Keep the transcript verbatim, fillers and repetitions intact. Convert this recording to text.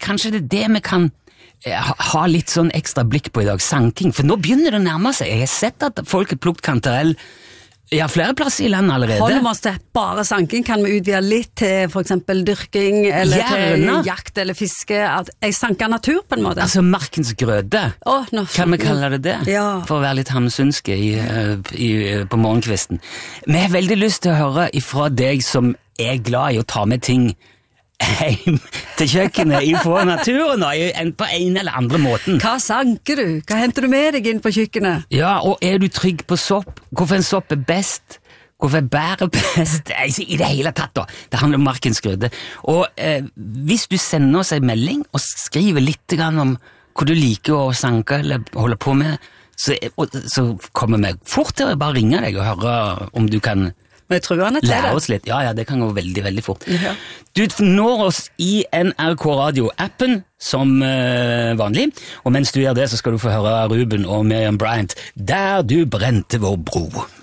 kanskje det er det vi kan ha, ha litt sånn ekstra blikk på i dag, sanking, for nå begynner det å nærme seg. Jeg har sett at folk har plukket kantarell ja, flere plasser i landet allerede. Holder vi oss til bare sanking, kan vi utvide litt til for eksempel dyrking, eller Gjerne. til jakt eller fiske, at jeg sanker natur på en måte. Altså markens grøde, Åh, nå, kan vi kalle det det? Ja. For å være litt hamsundske i, i, på morgenkvisten. Vi har veldig lyst til å høre ifra deg som er glad i å ta med ting hjem til kjøkkenet ifra naturen på en eller andre måten. Hva sanker du? Hva henter du med deg inn på kjøkkenet? Ja, og er du trygg på sopp? Hvorfor en sopp er best? Hvorfor er bær best? I det hele tatt da. Det handler om markens grøde. Og eh, hvis du sender oss en melding og skriver litt grann om hvor du liker å sanke eller holde på med, så, og, så kommer vi fort til å bare ringe deg og høre om du kan Men jeg tror han er til lære det. oss litt. Ja, ja, det kan gå veldig, veldig fort. Ja. Du når oss i N R K Radio-appen som uh, vanlig, og mens du gjør det så skal du få høre Ruben og Miriam Bryant, Der du brente vår bro.